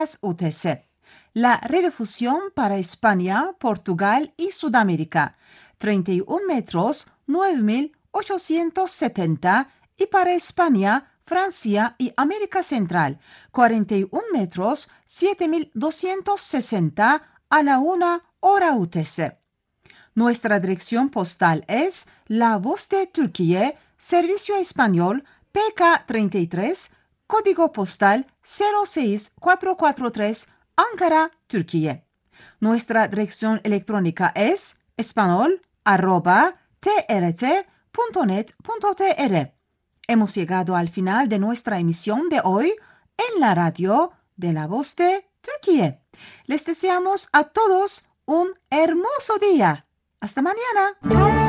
UTC. La redifusión para España, Portugal y Sudamérica, 31 metros 9.870 y para España, Francia y América Central, 41 metros 7.260 a la 1 hora UTC. Nuestra dirección postal es La Voz de Turquía, Servicio Español, PK33, Código Postal 06443, Ankara, Turquía. Nuestra dirección electrónica es espanol@trt.net.tr. Hemos llegado al final de nuestra emisión de hoy en la radio de La Voz de Turquía. Les deseamos a todos un hermoso día. Hasta mañana.